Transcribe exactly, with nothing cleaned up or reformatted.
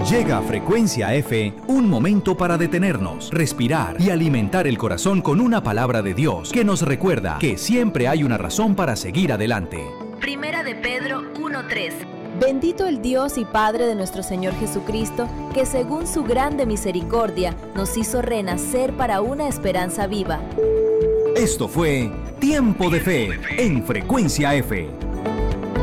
Llega a Frecuencia F, un momento para detenernos, respirar y alimentar el corazón con una palabra de Dios que nos recuerda que siempre hay una razón para seguir adelante. Primera de Pedro uno tres. Bendito el Dios y Padre de nuestro Señor Jesucristo, que según su grande misericordia nos hizo renacer para una esperanza viva. Esto fue Tiempo de Fe en Frecuencia F.